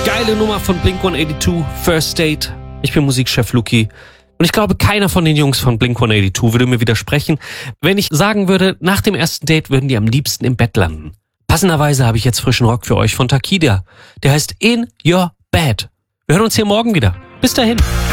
Geile Nummer von Blink-182, First Date. Ich bin Musikchef Luki. Und ich glaube, keiner von den Jungs von Blink-182 würde mir widersprechen, wenn ich sagen würde, nach dem ersten Date würden die am liebsten im Bett landen. Passenderweise habe ich jetzt frischen Rock für euch von Takida. Der heißt In Your Bed. Wir hören uns hier morgen wieder. Bis dahin.